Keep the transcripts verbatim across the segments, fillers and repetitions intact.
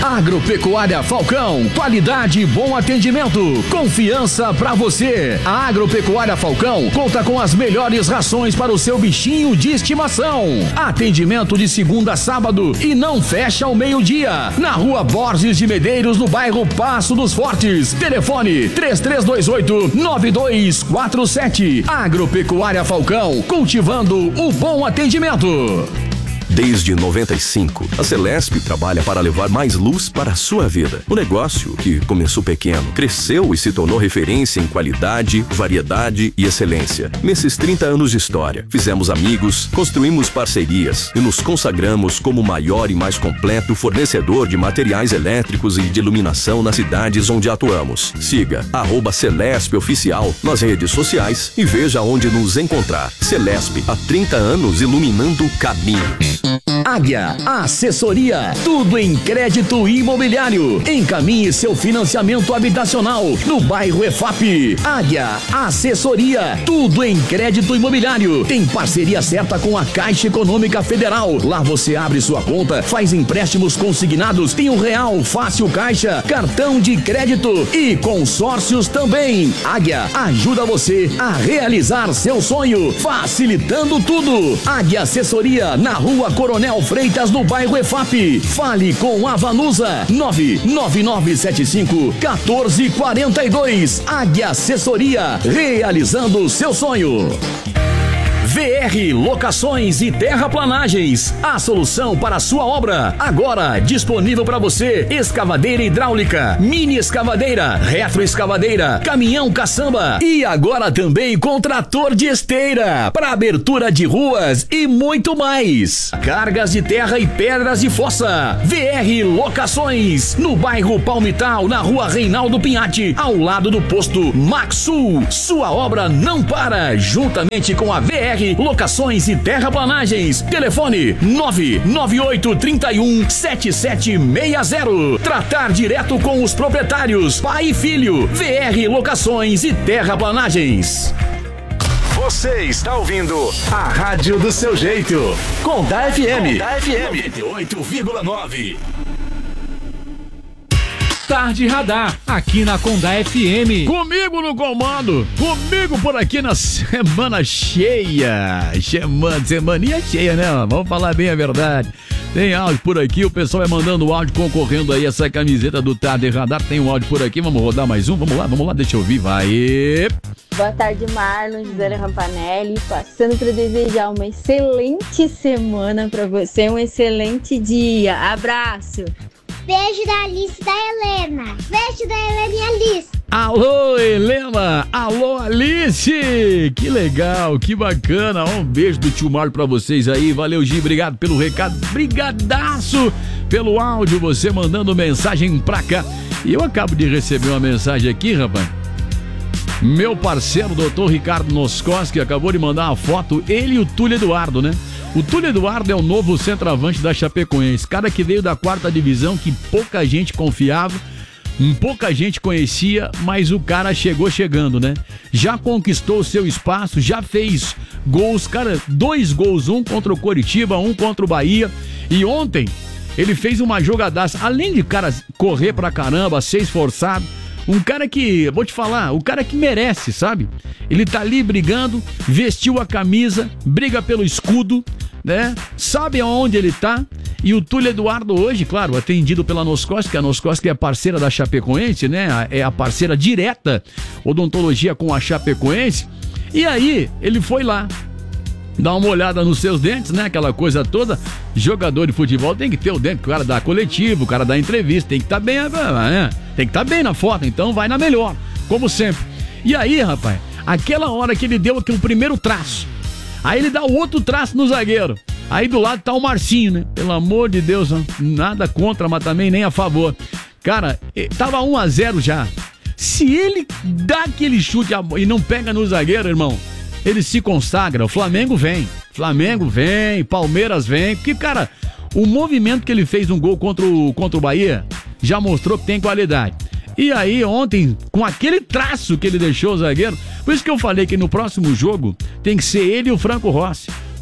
Agropecuária Falcão, qualidade e bom atendimento, confiança pra você. A Agropecuária Falcão conta com as melhores rações para o seu bichinho de estimação. Atendimento de segunda a sábado e não fecha ao meio-dia. Na rua Borges de Medeiros, no bairro Passo dos Fortes. Telefone três três dois oito, nove dois quatro sete. Agropecuária Falcão, cultivando o bom atendimento. Desde noventa e cinco, a Celesp trabalha para levar mais luz para a sua vida. O negócio, que começou pequeno, cresceu e se tornou referência em qualidade, variedade e excelência. Nesses trinta anos de história, fizemos amigos, construímos parcerias e nos consagramos como o maior e mais completo fornecedor de materiais elétricos e de iluminação nas cidades onde atuamos. Siga arroba Celesp Oficial nas redes sociais e veja onde nos encontrar. Celesp, há trinta anos iluminando caminhos. Águia Assessoria, tudo em crédito imobiliário. Encaminhe seu financiamento habitacional no bairro E F A P. Águia Assessoria, tudo em crédito imobiliário. Tem parceria certa com a Caixa Econômica Federal. Lá você abre sua conta, faz empréstimos consignados, tem o Real Fácil Caixa, cartão de crédito e consórcios também. Águia ajuda você a realizar seu sonho, facilitando tudo. Águia Assessoria, na rua Coronel Freitas, no bairro E F A P. Fale com a Vanusa nove nove nove sete cinco um quatro quatro dois. Águia Assessoria, realizando o seu sonho. V R Locações e Terraplanagens, a solução para a sua obra. Agora disponível para você: escavadeira hidráulica, mini escavadeira, retroescavadeira, caminhão caçamba e agora também com trator de esteira para abertura de ruas e muito mais. Cargas de terra e pedras de fossa. V R Locações, no bairro Palmital, na rua Reinaldo Pinhatti, ao lado do posto Maxul. Sua obra não para, juntamente com a V R Locações e Terraplanagens. Telefone nove nove oito três um sete sete seis zero. Tratar direto com os proprietários, pai e filho. V R Locações e Terraplanagens. Você está ouvindo a rádio do seu jeito. Condá F M. Condá F M noventa e oito vírgula nove. Tarde Radar, aqui na Condá F M. Comigo no comando, comigo por aqui na semana cheia. Semana, semaninha cheia, né? Vamos falar bem a verdade. Tem áudio por aqui, o pessoal vai mandando áudio concorrendo aí essa camiseta do Tarde Radar. Tem um áudio por aqui, vamos rodar mais um? Vamos lá, vamos lá, deixa eu ouvir, vai. Boa tarde, Marlon, Gisele Rampanelli, passando para desejar uma excelente semana para você, um excelente dia. Abraço. Beijo da Alice e da Helena. Beijo da Helena e Alice. Alô, Helena. Alô, Alice. Que legal, que bacana. Um beijo do tio Marlon pra vocês aí. Valeu, Gi. Obrigado pelo recado. Brigadaço pelo áudio. Você mandando mensagem pra cá. E eu acabo de receber uma mensagem aqui, rapaz. Meu parceiro, doutor Ricardo Noskoski, acabou de mandar uma foto. Ele e o Túlio Eduardo, né? O Túlio Eduardo é o novo centroavante da Chapecoense, cara que veio da quarta divisão, que pouca gente confiava, pouca gente conhecia, mas o cara chegou chegando, né? Já conquistou o seu espaço, já fez gols, cara, dois gols, um contra o Coritiba, um contra o Bahia, e ontem ele fez uma jogadaça, além de cara correr pra caramba, ser esforçado, um cara que, vou te falar, o cara que merece, sabe? Ele tá ali brigando, vestiu a camisa, briga pelo escudo, né? Sabe aonde ele tá. E o Túlio Eduardo hoje, claro, atendido pela Noskoski, a Noskoski é a parceira da Chapecoense, né? É a parceira direta, odontologia com a Chapecoense. E aí, ele foi lá, dá uma olhada nos seus dentes, né? Aquela coisa toda. Jogador de futebol tem que ter o dente, o cara dá coletivo, o cara dá entrevista, tem que estar tá bem, né? Tem que estar tá bem na foto, então vai na melhor, como sempre. E aí, rapaz, aquela hora que ele deu aqui o primeiro traço, aí ele dá o outro traço no zagueiro. Aí do lado tá o Marcinho, né? Pelo amor de Deus, nada contra, mas também nem a favor. Cara, tava um a zero já. Se ele dá aquele chute e não pega no zagueiro, irmão, ele se consagra. O Flamengo vem. Flamengo vem, Palmeiras vem. Porque, cara, o movimento que ele fez no gol contra o, contra o Bahia já mostrou que tem qualidade. E aí, ontem, com aquele traço que ele deixou o zagueiro, por isso que eu falei que no próximo jogo tem que ser ele e o Franco Rossi.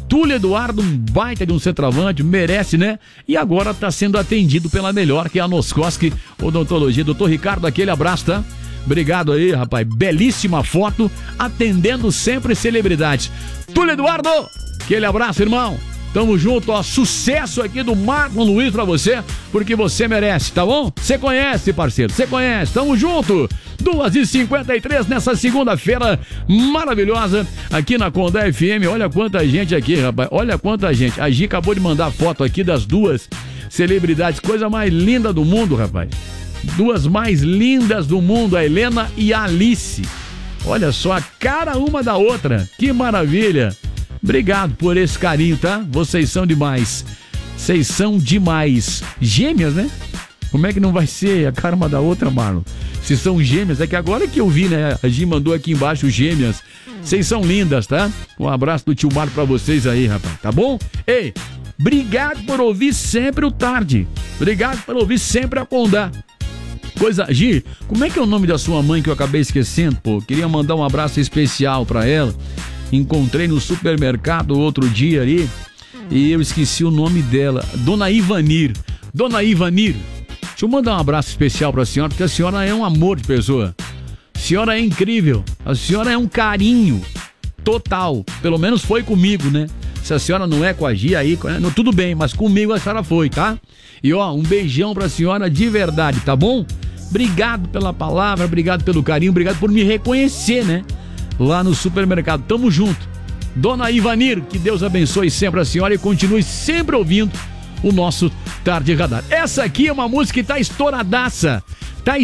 Túlio Eduardo, um baita de um centroavante, merece, né? E agora tá sendo atendido pela melhor, que é a Noscoski Odontologia. Doutor Ricardo, aquele abraço, tá? Obrigado aí, rapaz. Belíssima foto, atendendo sempre celebridades. Túlio Eduardo, aquele abraço, irmão. Tamo junto, ó. Sucesso aqui do Marlon Luiz pra você, porque você merece, tá bom? Você conhece, parceiro, você conhece. Tamo junto. duas e cinquenta e três nessa segunda-feira maravilhosa aqui na Condé F M. Olha quanta gente aqui, rapaz. Olha quanta gente. A Gi acabou de mandar foto aqui das duas celebridades. Coisa mais linda do mundo, rapaz. Duas mais lindas do mundo, a Helena e a Alice. Olha só a cara uma da outra. Que maravilha. Obrigado por esse carinho, tá? Vocês são demais. Vocês são demais. Gêmeas, né? Como é que não vai ser a cara uma da outra, Marlon? Se são gêmeas, é que agora que eu vi, né? A Gi mandou aqui embaixo gêmeas. Vocês são lindas, tá? Um abraço do tio Marlon pra vocês aí, rapaz. Tá bom? Ei, obrigado por ouvir sempre o Tarde. Obrigado por ouvir sempre a Condá. Coisa, Gi, como é que é o nome da sua mãe que eu acabei esquecendo, pô? Queria mandar um abraço especial pra ela. Encontrei no supermercado outro dia ali e eu esqueci o nome dela. Dona Ivanir. Dona Ivanir, deixa eu mandar um abraço especial pra senhora, porque a senhora é um amor de pessoa. A senhora é incrível. A senhora é um carinho total. Pelo menos foi comigo, né? Se a senhora não é com a Gia aí, não, tudo bem, mas comigo a senhora foi, tá? E ó, um beijão pra senhora de verdade, tá bom? Obrigado pela palavra, obrigado pelo carinho, obrigado por me reconhecer, né? Lá no supermercado, tamo junto. Dona Ivanir, que Deus abençoe sempre a senhora e continue sempre ouvindo o nosso Tarde Radar. Essa aqui é uma música que tá estouradaça, tá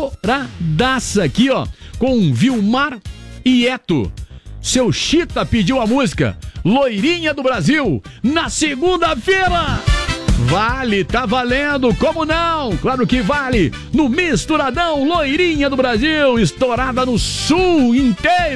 estouradaça aqui, ó, com Vilmar e Eto. Seu Chita pediu a música Loirinha do Brasil, na segunda-feira. Vale, tá valendo, como não? Claro que vale. No Misturadão, Loirinha do Brasil, estourada no sul inteiro.